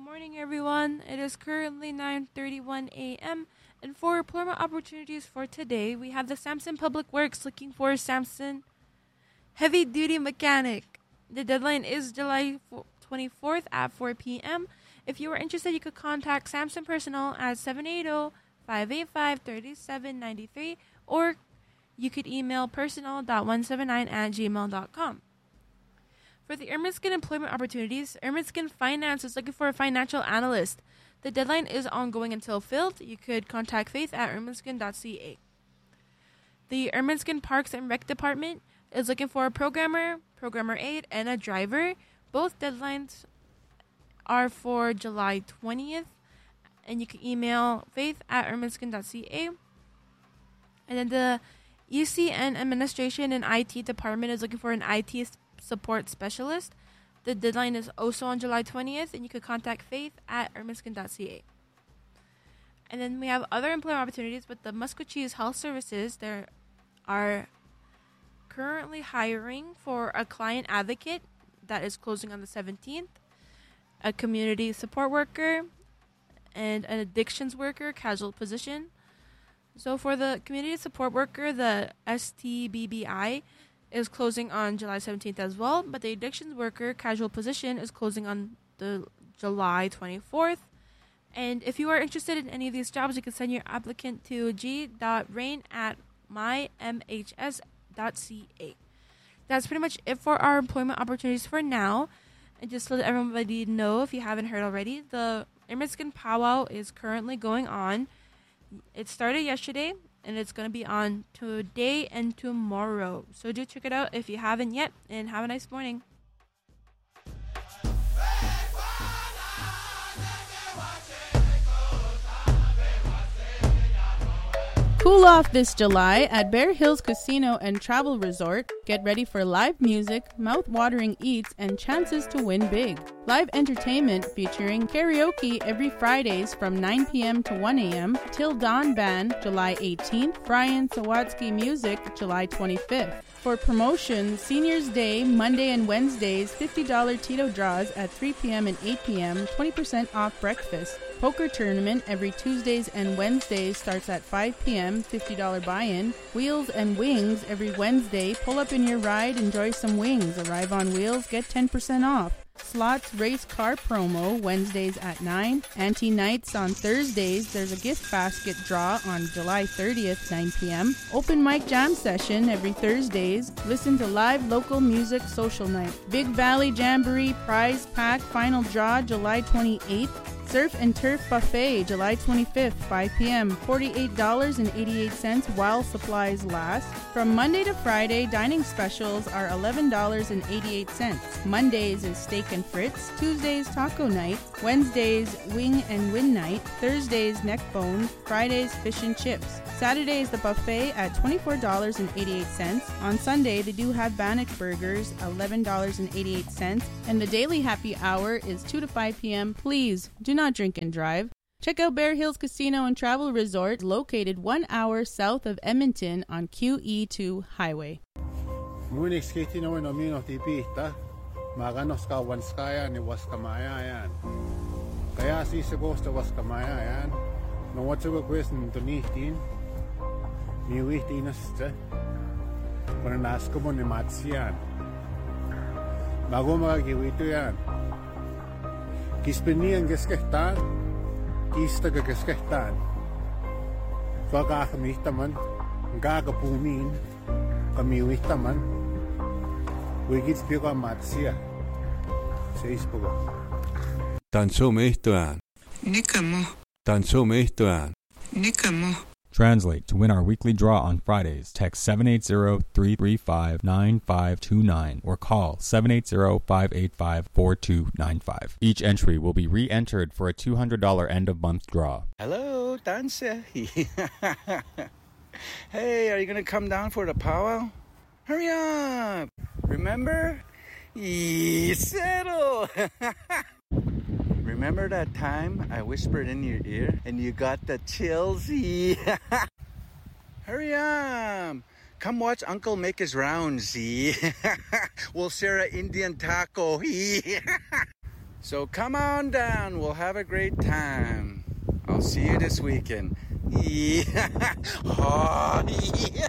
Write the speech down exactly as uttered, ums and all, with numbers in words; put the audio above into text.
morning, everyone. It is currently nine thirty-one a.m. And for employment opportunities for today, we have the Samson Public Works looking for a Samson heavy-duty mechanic. The deadline is July twenty-fourth at four p.m. If you are interested, you could contact Samson Personnel at seven eight zero, five eight five, three seven nine three or you could email personnel dot one seven nine at gmail dot com. For the Erminskin employment opportunities, Erminskin Finance is looking for a financial analyst. The deadline is ongoing until filled. You could contact Faith at erminskin dot c a. The Erminskin Parks and Rec Department is looking for a programmer, programmer aide, and a driver. Both deadlines are for July twentieth. And you can email faith at erminskin dot c a. And then the E C N Administration and I T Department is looking for an I T support specialist. The deadline is also on July twentieth, and you can contact Faith at erminskin dot c a. And then we have other employment opportunities with the Muscatcheese Health Services. They are currently hiring for a client advocate that is closing on the seventeenth, a community support worker, and an addictions worker, casual position. So for the community support worker, the S T B B I is closing on July seventeenth as well, but the addictions worker, casual position, is closing on the July twenty-fourth. And if you are interested in any of these jobs, you can send your applicant to g dot rain at my m h s dot c a. That's pretty much it for our employment opportunities for now. And just to let everybody know, if you haven't heard already, the Erminskin Powwow is currently going on. It started yesterday, and it's going to be on today and tomorrow. So do check it out if you haven't yet, and have a nice morning. Cool off this July at Bear Hills Casino and Travel Resort. Get ready for live music, mouth-watering eats, and chances to win big. Live entertainment featuring karaoke every Fridays from nine p.m. to one a.m. Till Dawn Band, July eighteenth. Brian Sawatsky Music, July twenty-fifth. For promotions, Seniors Day, Monday and Wednesdays, fifty dollars Tito draws at three p.m. and eight p.m., twenty percent off breakfast. Poker tournament every Tuesdays and Wednesdays starts at five p.m., fifty dollars buy-in. Wheels and Wings every Wednesday. Pull up in your ride, enjoy some wings. Arrive on wheels, get ten percent off. Slots Race Car Promo, Wednesdays at nine. Ante Nights on Thursdays. There's a gift basket draw on July thirtieth, nine p.m. Open mic jam session every Thursdays. Listen to live local music social night. Big Valley Jamboree Prize Pack Final Draw, July twenty-eighth. Surf and Turf Buffet, July twenty-fifth, five p.m., forty-eight dollars and eighty-eight cents while supplies last. From Monday to Friday, dining specials are eleven dollars and eighty-eight cents. Mondays is Steak and Fritz, Tuesdays Taco Night, Wednesdays Wing and Win Night, Thursdays Neck Bone, Fridays Fish and Chips. Saturday is the buffet at twenty-four dollars and eighty-eight cents. On Sunday, they do have Bannock Burgers, eleven dollars and eighty-eight cents. And the daily happy hour is two to five p.m. Please do not drink and drive. Check out Bear Hills Casino and Travel Resort, located one hour south of Edmonton on Q E two Highway. Munix kitino no mino tipita, maganos ka wanskaya ni waskamaya yan. Kaya si segosta waskamaya yan. No what's a question to nitin? Ni wihtinasta. Kung nasko mo ni Matsiyan. Bago magagiwito yan. Kispinian geskehtan, kista geskehtan. Fakakamihtaman, gagapumin, kamiwihtaman. Wigits pika Matsia. Seis pogo. Tansumihtuan. Nikamo. Tansumihtuan. Nikamo. Translate. To win our weekly draw on Fridays, text seven eight zero, three three five, nine five two nine or call seven eight zero, five eight five, four two nine five. Each entry will be re-entered for a two hundred dollars end-of-month draw. Hello, Tanse. Hey, are you going to come down for the powwow? Hurry up. Remember? Settle. Remember that time I whispered in your ear and you got the chills? Hurry up! Come watch Uncle make his rounds. We'll share an Indian taco. So come on down. We'll have a great time. I'll see you this weekend. Yeah. Oh, yeah.